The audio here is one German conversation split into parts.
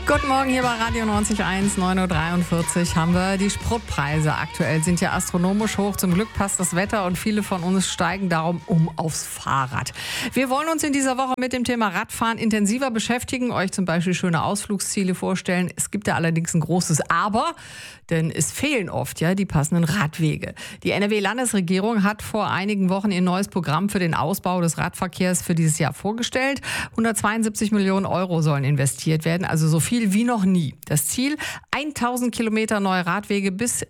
Guten Morgen hier bei Radio 90.1, 9.43 Uhr haben wir die Spritpreise. Aktuell sind ja astronomisch hoch. Zum Glück passt das Wetter und viele von uns steigen darum aufs Fahrrad. Wir wollen uns in dieser Woche mit dem Thema Radfahren intensiver beschäftigen, euch zum Beispiel schöne Ausflugsziele vorstellen. Es gibt da allerdings ein großes Aber, denn es fehlen oft die passenden Radwege. Die NRW-Landesregierung hat vor einigen Wochen ihr neues Programm für den Ausbau des Radverkehrs für dieses Jahr vorgestellt. 172 Millionen Euro sollen investiert werden, also so viel wie noch nie. Das Ziel: 1000 Kilometer neue Radwege bis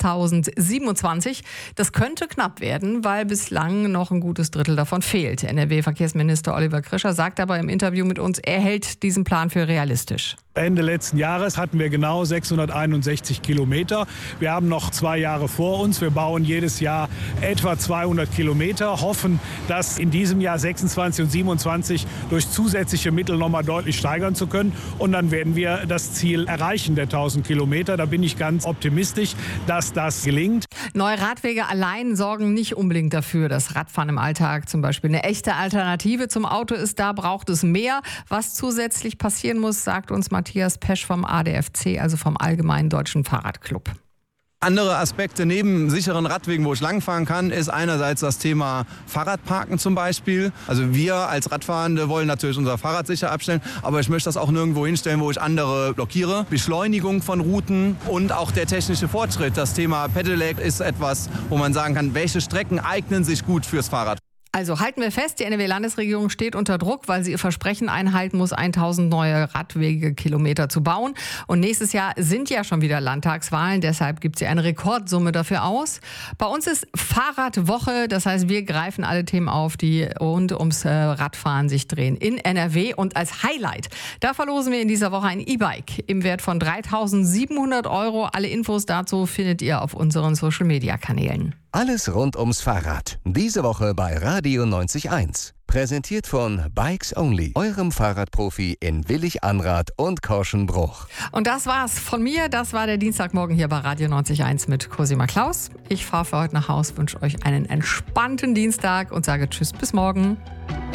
2027. Das könnte knapp werden, weil bislang noch ein gutes Drittel davon fehlt. NRW-Verkehrsminister Oliver Krischer sagt aber im Interview mit uns, er hält diesen Plan für realistisch. Ende letzten Jahres hatten wir genau 661 Kilometer. Wir haben noch 2 Jahre vor uns. Wir bauen jedes Jahr etwa 200 Kilometer, hoffen, das in diesem Jahr 26 und 27 durch zusätzliche Mittel noch mal deutlich steigern zu können. Und dann werden wir das Ziel erreichen der 1000 Kilometer. Da bin ich ganz optimistisch, dass das gelingt. Neue Radwege allein sorgen nicht unbedingt dafür, dass Radfahren im Alltag zum Beispiel eine echte Alternative zum Auto ist. Da braucht es mehr. Was zusätzlich passieren muss, sagt uns Matthias Pesch vom ADFC, also vom Allgemeinen Deutschen Fahrradclub. Andere Aspekte neben sicheren Radwegen, wo ich langfahren kann, ist einerseits das Thema Fahrradparken zum Beispiel. Also wir als Radfahrende wollen natürlich unser Fahrrad sicher abstellen, aber ich möchte das auch nirgendwo hinstellen, wo ich andere blockiere. Beschleunigung von Routen und auch der technische Fortschritt. Das Thema Pedelec ist etwas, wo man sagen kann, welche Strecken eignen sich gut fürs Fahrrad. Also halten wir fest, die NRW-Landesregierung steht unter Druck, weil sie ihr Versprechen einhalten muss, 1000 neue Radwegekilometer zu bauen. Und nächstes Jahr sind ja schon wieder Landtagswahlen, deshalb gibt sie eine Rekordsumme dafür aus. Bei uns ist Fahrradwoche, das heißt, wir greifen alle Themen auf, die rund ums Radfahren sich drehen in NRW. Und als Highlight, da verlosen wir in dieser Woche ein E-Bike im Wert von 3.700 Euro. Alle Infos dazu findet ihr auf unseren Social-Media-Kanälen. Alles rund ums Fahrrad. Diese Woche bei Radio 90.1. Präsentiert von Bikes Only, eurem Fahrradprofi in Willig-Anrath und Korschenbruch. Und das war's von mir. Das war der Dienstagmorgen hier bei Radio 90.1 mit Cosima Klaus. Ich fahre für heute nach Haus, wünsche euch einen entspannten Dienstag und sage Tschüss, bis morgen.